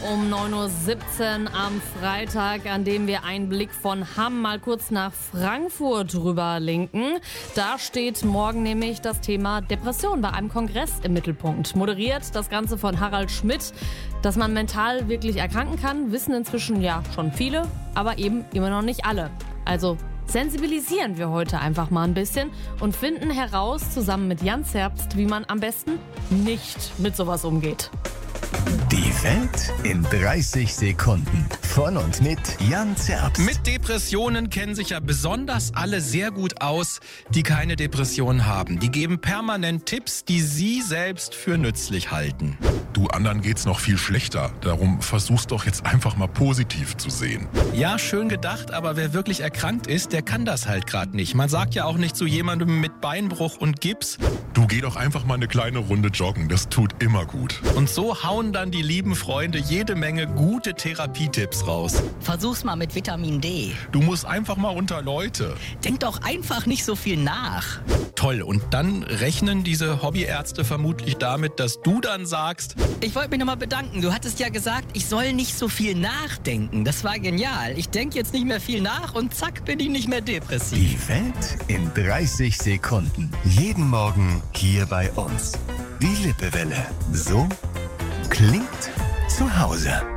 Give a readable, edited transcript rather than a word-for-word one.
um 9:17 Uhr am Freitag, an dem wir einen Blick von Hamm mal kurz nach Frankfurt rüber lenken. Da steht morgen nämlich das Thema Depression bei einem Kongress im Mittelpunkt. Moderiert das Ganze von Harald Schmidt. Dass man mental wirklich erkranken kann, wissen inzwischen ja schon viele, aber eben immer noch nicht alle. Also sensibilisieren wir heute einfach mal ein bisschen und finden heraus, zusammen mit Jan Zerbst, wie man am besten nicht mit sowas umgeht. Die Welt in 30 Sekunden. Von und mit Jan Zerbst. Mit Depressionen kennen sich ja besonders alle sehr gut aus, die keine Depression haben. Die geben permanent Tipps, die sie selbst für nützlich halten. Du, anderen geht's noch viel schlechter. Darum versuch's doch jetzt einfach mal positiv zu sehen. Ja, schön gedacht, aber wer wirklich erkrankt ist, der kann das halt gerade nicht. Man sagt ja auch nicht zu jemandem mit Beinbruch und Gips: Du, geh doch einfach mal eine kleine Runde joggen. Das tut immer gut. Und so hauen dann die lieben Freunde jede Menge gute Therapietipps raus. Versuch's mal mit Vitamin D. Du musst einfach mal unter Leute. Denk doch einfach nicht so viel nach. Toll, und dann rechnen diese Hobbyärzte vermutlich damit, dass du dann sagst: Ich wollte mich nochmal bedanken. Du hattest ja gesagt, ich soll nicht so viel nachdenken. Das war genial. Ich denke jetzt nicht mehr viel nach und zack, bin ich nicht mehr depressiv. Die Welt in 30 Sekunden. Jeden Morgen hier bei uns. Die Lippewelle. So klingt zu Hause.